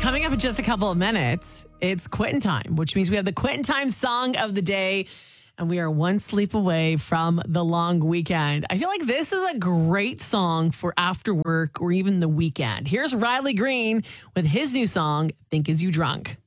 Coming up in just a couple of minutes, it's Quittin' time, which means we have the Quittin' time song of the day, and we are one sleep away from the long weekend. I feel like this is a great song for after work or even the weekend. Here's Riley Green with his new song, Think Is You Drunk.